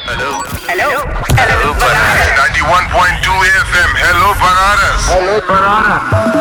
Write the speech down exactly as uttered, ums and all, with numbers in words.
Hello hello hello Banaras ninety-one point two F M. Hello, Banaras. Hello Banaras